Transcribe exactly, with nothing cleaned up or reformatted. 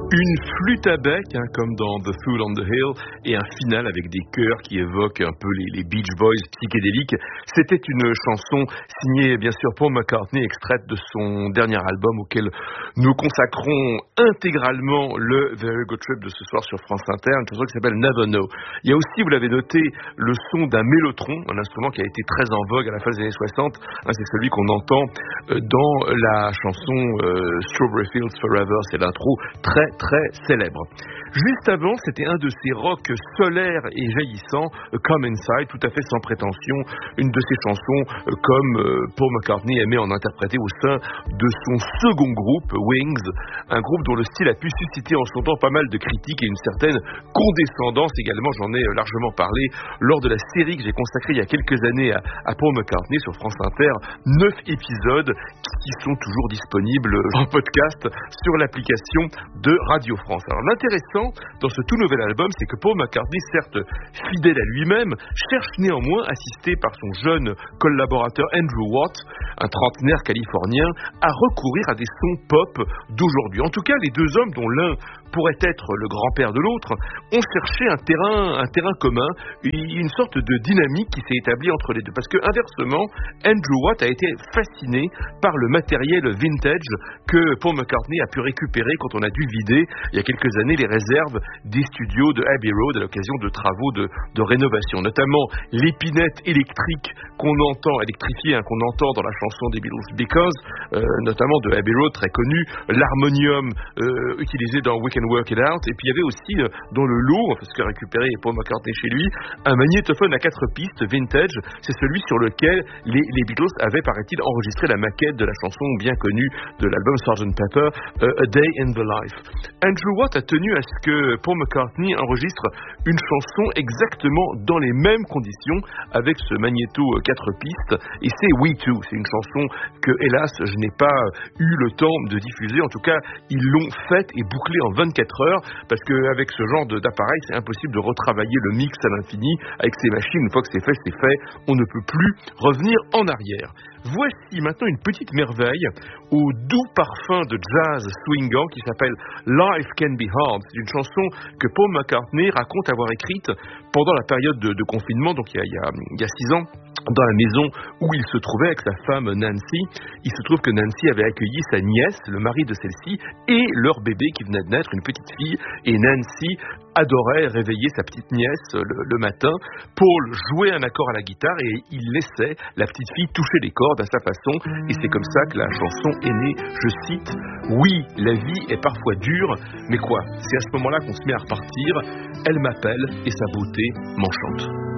Une flûte à bec, hein, comme dans The Fool on the Hill, et un final avec des chœurs qui évoquent un peu les, les Beach Boys psychédéliques. C'était une chanson signée, bien sûr, Paul McCartney, extraite de son dernier album auquel nous consacrons intégralement le Very Good Trip de ce soir sur France Inter, une chanson qui s'appelle Never Know. Il y a aussi, vous l'avez noté, le son d'un mélotron, un instrument qui a été très en vogue à la fin des années soixante. Hein, c'est celui qu'on entend dans la chanson euh, Strawberry Fields Forever. C'est l'intro très très célèbre. Juste avant, c'était un de ces rocks solaires et jaillissants, Come Inside, tout à fait sans prétention, une de ces chansons comme Paul McCartney aimait en interpréter au sein de son second groupe, Wings, un groupe dont le style a pu susciter en son temps pas mal de critiques et une certaine condescendance également. J'en ai largement parlé lors de la série que j'ai consacrée il y a quelques années à, à Paul McCartney sur France Inter, neuf épisodes qui sont toujours disponibles en podcast sur l'application de Radio France. Alors l'intéressant dans ce tout nouvel album, c'est que Paul McCartney, certes fidèle à lui-même, cherche néanmoins, assisté par son jeune collaborateur Andrew Watt, un trentenaire californien, à recourir à des sons pop d'aujourd'hui. En tout cas, les deux hommes, dont l'un pourrait être le grand-père de l'autre, ont cherché un terrain, un terrain commun, une sorte de dynamique qui s'est établie entre les deux. Parce que, inversement, Andrew Watt a été fasciné par le matériel vintage que Paul McCartney a pu récupérer quand on a dû vider, il y a quelques années, les réserves des studios de Abbey Road à l'occasion de travaux de, de rénovation. Notamment l'épinette électrique qu'on entend, électrifiée, hein, qu'on entend dans la chanson des Beatles, Because, euh, notamment de Abbey Road, très connu, l'harmonium euh, utilisé dans We Can Work It Out, et puis il y avait aussi euh, dans le lot, parce que récupéré Paul McCartney chez lui, un magnétophone à quatre pistes vintage. C'est celui sur lequel les, les Beatles avaient, paraît-il, enregistré la maquette de la chanson bien connue de l'album sergeant Pepper, uh, A Day in the Life. Andrew Watt a tenu à ce que Paul McCartney enregistre une chanson exactement dans les mêmes conditions avec ce magnéto quatre pistes, et c'est We Too. C'est une chanson que, hélas, je n'ai pas eu le temps de diffuser. En tout cas, ils l'ont faite et bouclée en vingt-quatre heures, parce qu'avec ce genre d'appareil, c'est impossible de retravailler le mix à l'infini. Avec ces machines, une fois que c'est fait, c'est fait. On ne peut plus revenir en arrière. Voici maintenant une petite merveille au doux parfum de jazz swingant qui s'appelle Life Can Be Hard. C'est une chanson que Paul McCartney raconte avoir écrite pendant la période de, de confinement, donc il y, a, il, y a, il y a six ans, dans la maison où il se trouvait avec sa femme Nancy. Il se trouve que Nancy avait accueilli sa nièce, le mari de celle-ci, et leur bébé qui venait de naître, une petite fille, et Nancy adorait réveiller sa petite nièce le, le matin. Paul jouait un accord à la guitare et il laissait la petite fille toucher les cordes à sa façon, et c'est comme ça que la chanson est née. Je cite: oui, la vie est parfois dure, mais quoi, c'est à ce moment-là qu'on se met à repartir. Elle m'appelle et sa beauté m'enchante.